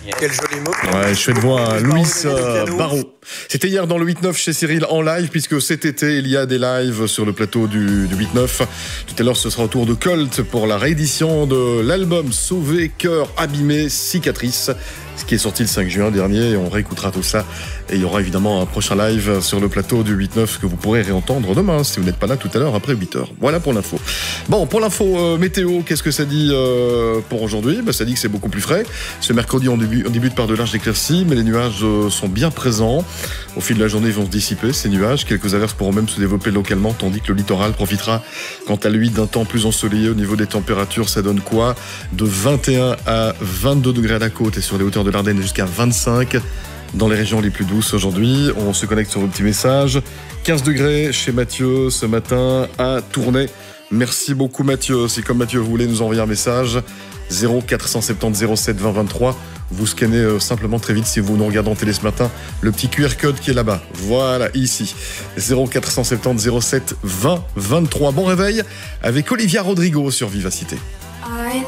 Quel joli mot. Ouais, chouette voix, Louis Barrault. C'était hier dans le 8-9 chez Cyril en live, puisque cet été, il y a des lives sur le plateau du 8-9. Tout à l'heure, ce sera au tour de Colt pour la réédition de l'album Sauvé, cœur abîmé, cicatrice, ce qui est sorti le 5 juin dernier. On réécoutera tout ça. Et il y aura évidemment un prochain live sur le plateau du 8-9 que vous pourrez réentendre demain, si vous n'êtes pas là tout à l'heure après 8h. Voilà pour l'info. Bon, pour l'info météo, qu'est-ce que ça dit pour aujourd'hui ? Ça dit que c'est beaucoup plus frais. Ce mercredi, on débute par de larges éclaircies, mais les nuages sont bien présents. Au fil de la journée, ils vont se dissiper, ces nuages. Quelques averses pourront même se développer localement, tandis que le littoral profitera, quant à lui, d'un temps plus ensoleillé. Au niveau des températures, ça donne quoi ? De 21 à 22 degrés à la côte et sur les hauteurs de l'Ardenne jusqu'à 25 dans les régions les plus douces aujourd'hui. On se connecte sur vos petits messages. 15 degrés chez Mathieu ce matin à Tournai. Merci beaucoup Mathieu. Si comme Mathieu vous voulez nous envoyer un message, 0470 07 20 23. Vous scannez simplement très vite si vous nous regardez en télé ce matin le petit QR code qui est là-bas. Voilà, ici. 0470 07 20 23. Bon réveil avec Olivia Rodrigo sur Vivacité.